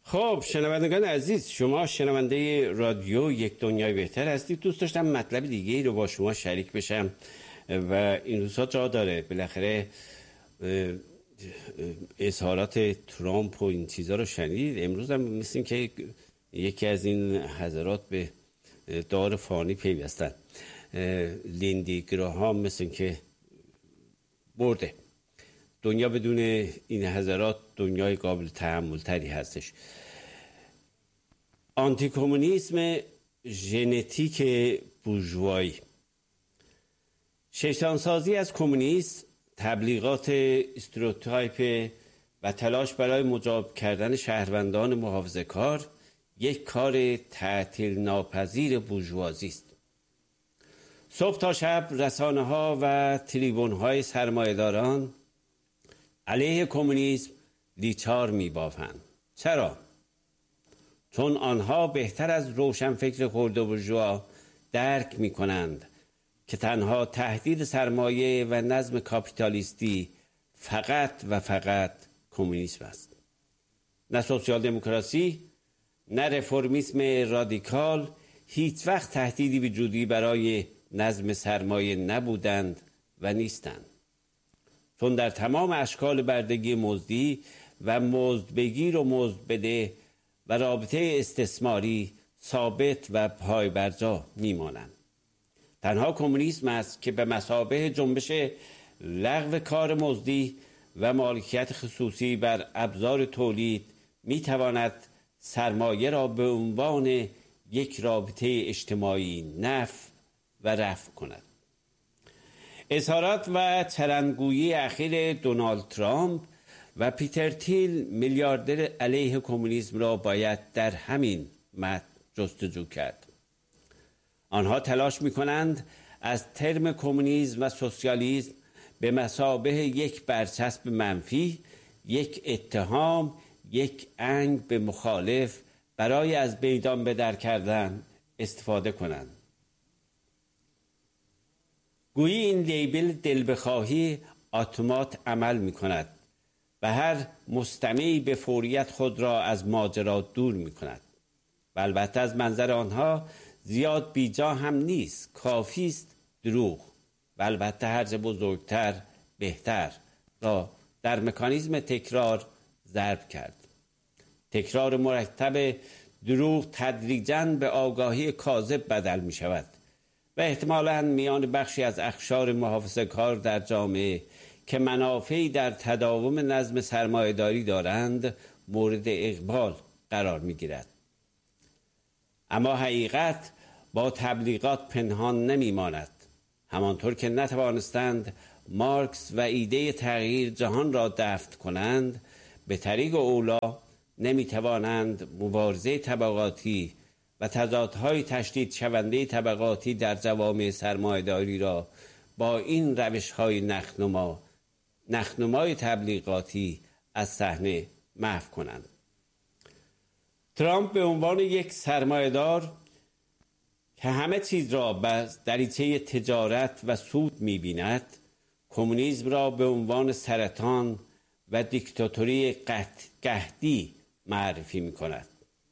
خب شنوندگان عزیز، شما شنونده رادیو یک دنیای بهتر هستید. دوست داشتم مطلب دیگه ای رو با شما شریک بشم و این روزها جا داره بالاخره اظهارات ترامپ و این چیزا رو شنید. امروز هم مثل که یکی از این حضرات به دار فانی پیوستن. لیندی گراهام مثل که برده. دنیا بدون این حضرات دنیای قابل تحمل تری هستش. آنتی کمونیسم ژنتیک بورژوایی، شیطانسازی از کمونیسم، تبلیغات استروتایپ و تلاش برای مجاب کردن شهروندان محافظه‌کار یک کار تعطیل ناپذیر بورژوازی است. صبح تا شب رسانه‌ها و تریبون‌های سرمایه‌داران علیه کمونیسم لیچار می‌بافند. چرا؟ چون آنها بهتر از روشنفکر خرد بورژوا درک می‌کنند که تنها تهدید سرمایه و نظم کاپیتالیستی فقط و فقط کمونیسم است. نه سوسیال دموکراسی، نه رفرمیسم رادیکال هیچ وقت تهدیدی وجودی برای نظم سرمایه نبودند و نیستند. چون در تمام اشکال بردگی مزدی و مزدبگیر و مزدبده و رابطه استثماری ثابت و پایبرجا میمانند. تنها کمونیسم است که به مثابه جنبش لغو کار مزدی و مالکیت خصوصی بر ابزار تولید میتواند سرمایه را به عنوان یک رابطه اجتماعی نفع و رفع کند. اظهارات و چرندگویی اخیر دونالد ترامپ و پیتر تیل میلیاردر علیه کمونیسم را باید در همین متن جستجو کرد. آنها تلاش می‌کنند از ترم کمونیسم و سوسیالیسم به مثابه یک برچسب منفی، یک اتهام، یک انگ به مخالف برای از میدان بدر کردن استفاده کنند. گویی این لیبل دل بخواهی اتومات عمل می‌کند و هر مستمعی به فوریت خود را از ماجرا دور می‌کند. و البته از منظر آنها زیاد بیجا هم نیست، کافی است دروغ و البته هرچه بزرگتر بهتر را در مکانیزم تکرار ضرب کرد. تکرار مرتب دروغ تدریجاً به آگاهی کاذب بدل می شود و احتمالاً میان بخشی از اقشار محافظه‌کار در جامعه که منافعی در تداوم نظم سرمایه‌داری دارند مورد اقبال قرار می گیرد. اما حقیقت با تبلیغات پنهان نمی ماند. همانطور که نتوانستند مارکس و ایده تغییر جهان را دفن کنند، به طریق اولا نمی توانند مبارزه طبقاتی و تضادهای تشدید شونده طبقاتی در جوامع سرمایه‌داری را با این روش‌های نخنمای تبلیغاتی از صحنه محو کنند. ترامپ به عنوان یک سرمایه‌دار که همه چیز را به دریچه تجارت و سود می‌بیند، کمونیسم را به عنوان سرطان و دیکتاتوری قحطی معرفی می‌کند.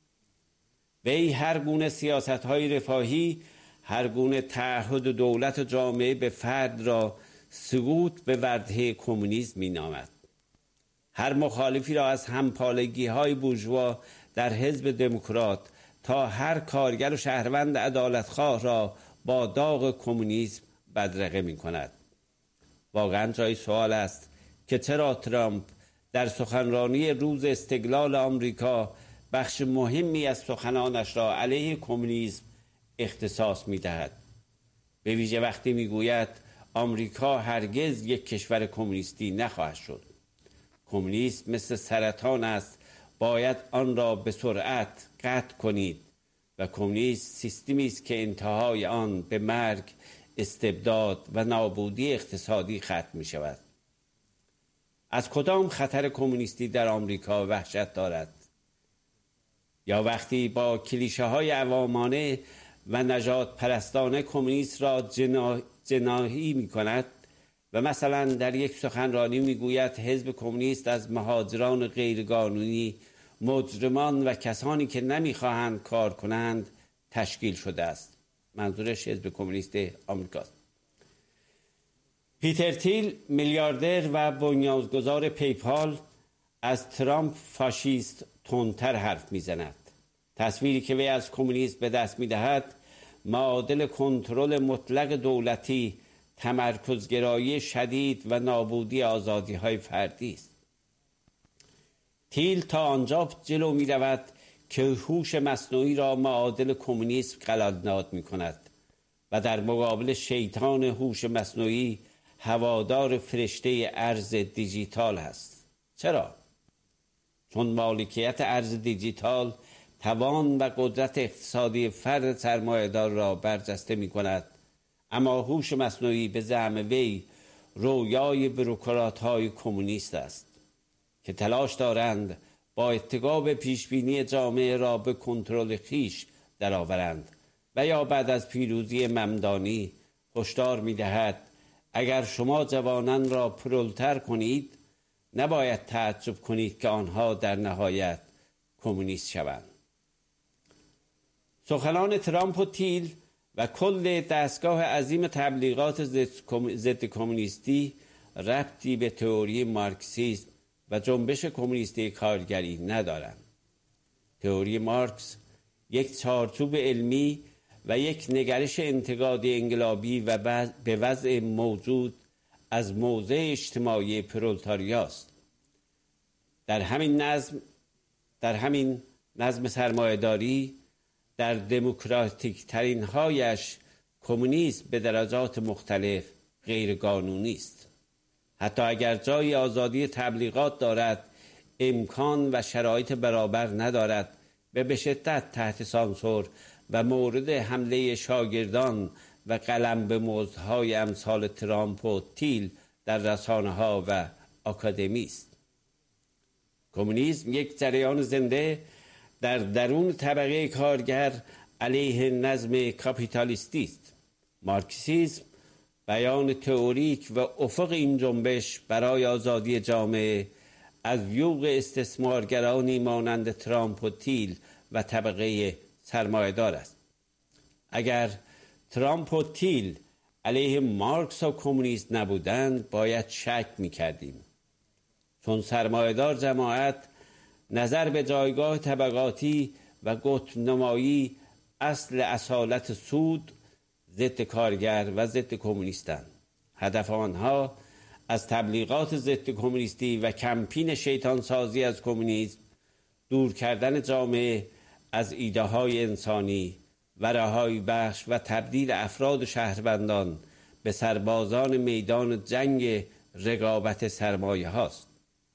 وی هر گونه سیاست‌های رفاهی، هر گونه تعهد دولت و جامعه به فرد را سقوط به وردهه کمونیسم می‌نامد. هر مخالفی را از همپالگی‌های بورژوا در حزب دموکرات تا هر کارگر و شهروند عدالتخواه را با داغ کمونیسم بدرقه می‌کند. واقعاً جای سوال است که چرا ترامپ در سخنرانی روز استقلال آمریکا بخش مهمی از سخنانش را علیه کمونیسم اختصاص می‌دهد. به ویژه وقتی می‌گوید آمریکا هرگز یک کشور کمونیستی نخواهد شد. کمونیسم مثل سرطان است، باید آن را به سرعت قطع کنید و کمونیسم سیستمی است که انتهای آن به مرگ، استبداد و نابودی اقتصادی ختم می شود. از کدام خطر کمونیستی در آمریکا وحشت دارد؟ یا وقتی با کلیشه های عوامانه و نژاد پرستانه کمونیست را جناحی می کند و مثلا در یک سخنرانی می گوید حزب کمونیست از مهاجران غیرقانونی مجرمان و کسانی که نمیخواهند کار کنند تشکیل شده است. منظورش حزب کمونیست آمریکاست. پیتر تیل، میلیاردر و بنیانگذار پیپال، از ترامپ فاشیست تندتر حرف میزند. تصویری که وی از کمونیسم به دست میدهد معادل کنترل مطلق دولتی، تمرکزگرایی شدید و نابودی آزادی‌های فردی است. تیل تا آنجا جلو می رود که هوش مصنوعی را معادل کمونیسم قلمداد می کند و در مقابل شیطان هوش مصنوعی هوادار فرشته ارز دیجیتال است. چرا؟ چون مالکیت ارز دیجیتال توان و قدرت اقتصادی فرد سرمایه‌دار را برجسته می کند، اما هوش مصنوعی به زعم وی رویای بروکرات‌های کمونیست است که تلاش دارند با اتکا به پیشبینی جامعه را به کنترل خویش درآورند و یا بعد از پیروزی ممدانی هشدار می‌دهد اگر شما جوانان را پرولتر کنید نباید تعجب کنید که آنها در نهایت کمونیست شوند. سخنان ترامپ و تیل و کل دستگاه عظیم تبلیغات ضد کمونیستی ربطی به تئوری مارکسیسم و جنبش کمونیستی کارگری ندارند. تئوری مارکس یک چارچوب علمی و یک نگرش انتقادی انقلابی و به وضع موجود از موضع اجتماعی پرولتاریاست. در همین نظم سرمایه‌داری در دموکراتیک ترین هایش کمونیسم به درجات مختلف غیر قانونی است. حتی اگر جای آزادی تبلیغات دارد، امکان و شرایط برابر ندارد و به شدت تحت سانسور و مورد حمله شاگردان و قلم به مزدهای امثال ترامپ و تیل در رسانه‌ها و آکادمی است. کمونیسم یک جریان زنده در درون طبقه کارگر علیه نظم کاپیتالیستی است. مارکسیسم بیان تئوریک و افق این جنبش برای آزادی جامعه از یوغ استثمارگرانی مانند ترامپ و تیل و طبقه سرمایه‌دار است. اگر ترامپ و تیل علیه مارکس و کمونیست نبودند باید شک می‌کردیم، چون سرمایه‌دار جماعت نظر به جایگاه طبقاتی و قطب نمایی اصل اصالت سود ضد کارگر و ضد کمونیستند. هدف آنها از تبلیغات ضد کمونیستی و کمپین شیطان سازی از کمونیسم دور کردن جامعه از ایده های انسانی و رهایی بخش و تبدیل افراد و شهروندان به سربازان میدان جنگ رقابت سرمایه هاست.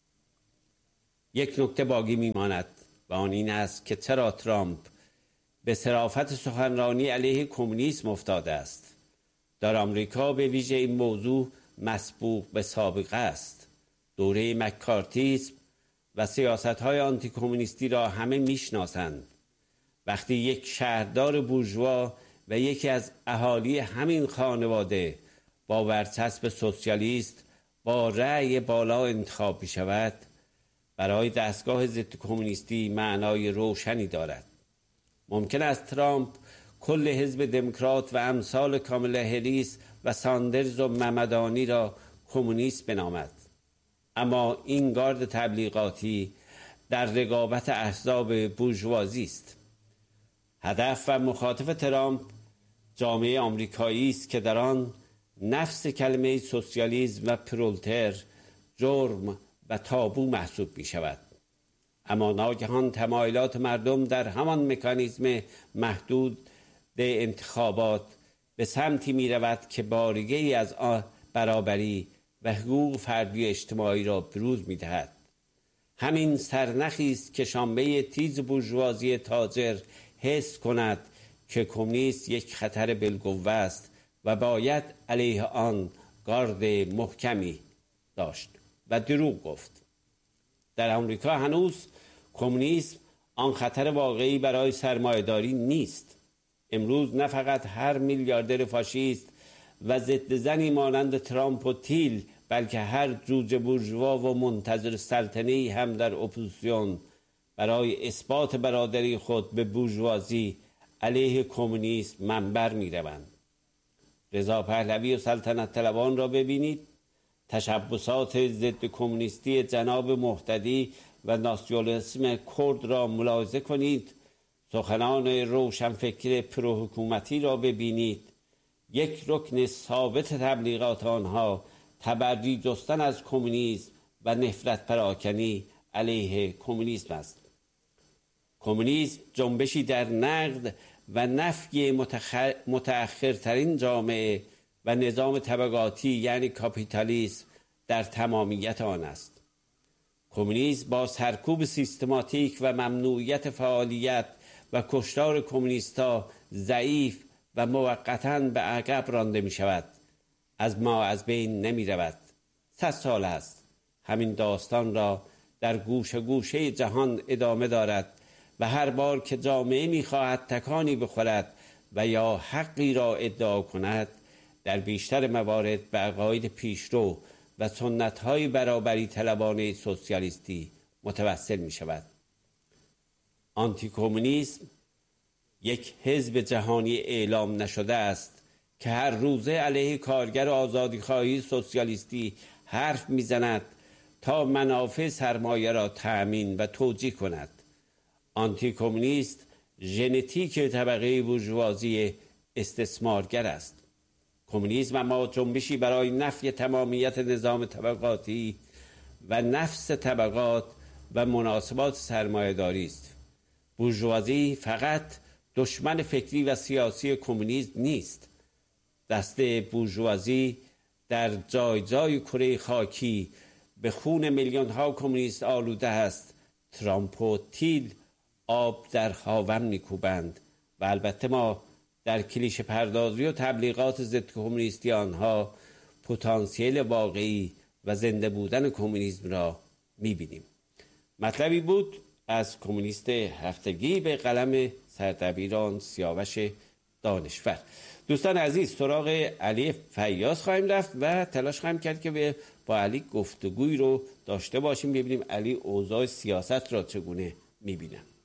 یک نکته باقی میماند و آن این است که چرا ترامپ به صرافت سخنرانی علیه کمونیسم افتاده است. در آمریکا به ویژه این موضوع مسبوق به سابقه است. دوره مکارتیسم و سیاست‌های آنتی کمونیستی را همه میشناسند. وقتی یک شهردار بورژوا و یکی از اهالی همین خانواده با برچسب سوسیالیست با رأی بالا انتخاب می شود، برای دستگاه ضد کمونیستی معنای روشنی دارد. ممکن است ترامپ کل حزب دموکرات و امثال کامالا هریس و ساندرز و ممدانی را کمونیست بنامد، اما این گارد تبلیغاتی در رقابت احزاب بورژوازی است. هدف و مخاطب ترامپ جامعه آمریکایی است که در آن نفس کلمه سوسیالیسم و پرولتر جرم و تابو محسوب می شود. اما ناگهان تمایلات مردم در همان مکانیزم محدود انتخابات به سمتی می رود که بارگی از برابری و حقوق فردی و اجتماعی را بروز می دهد. همین سرنخی است که شانبه تیز بورژوازی تاجر حس کند که کمونیست یک خطر بالقوه است و باید علیه آن گارد محکمی داشت و دروغ گفت. در آمریکا هنوز کمونیسم آن خطر واقعی برای سرمایه‌داری نیست. امروز نه فقط هر میلیاردر فاشیست و ضد زنی مانند ترامپ و تیل، بلکه هر جوجه بورژوا و منتظر سلطنه‌ای هم در اپوزیسیون برای اثبات برادری خود به بورژوازی علیه کمونیسم منبر می‌روند. رضا پهلوی و سلطنت طلبان را ببینید، تشبسات ضد کمونیستی جناب مهتدی و ناسیونالیسم کرد را ملاحظه کنید، سخنان روشنفکر پروحکومتی را ببینید. یک رکن ثابت تبلیغات آنها تبری جستن از کمونیسم و نفرت پراکنی علیه کمونیسم است. کمونیسم جنبشی در نقد و نفی متأخرترین جامعه و نظام طبقاتی یعنی کاپیتالیسم در تمامیت آن است. کمونیسم با سرکوب سیستماتیک و ممنوعیت فعالیت و کشتار کمونیستا ضعیف و موقتاً به عقب رانده می شود. از بین نمی رود. 100 سال است همین داستان را در گوشه گوشه جهان ادامه دارد و هر بار که جامعه می خواهد تکانی بخورد و یا حقی را ادعا کند، در بیشتر موارد به عقاید پیشرو و سنت‌های برابری طلبانه سوسیالیستی متوسل می شود. آنتی کمونیسم یک حزب جهانی اعلام نشده است که هر روزه علیه کارگر آزادیخواهی سوسیالیستی حرف میزند تا منافع سرمایه را تأمین و توجیه کند. آنتی کمونیست ژنتیک طبقه بورژوازی استثمارگر است. کمونیسم اما جنبشی برای نفی تمامیت نظام طبقاتی و نفس طبقات و مناسبات سرمایه‌داری است. بورژوازی فقط دشمن فکری و سیاسی کمونیسم نیست. دست بورژوازی در جای جای کره خاکی به خون میلیون ها کمونیست آلوده است. ترامپ و تیل آب در هاون میکوبند و البته ما در کلیشه پردازی و تبلیغات ضد کمونیستی آنها پتانسیل واقعی و زنده بودن کمونیسم را میبینیم. مطلبی بود از کمونیست هفتگی به قلم سردبیران سیاوش دانشور. دوستان عزیز، سراغ علی فیاض خواهیم رفت و تلاش خواهیم کرد که با علی گفتگوی رو داشته باشیم، ببینیم علی اوضاع سیاست را چگونه میبینه.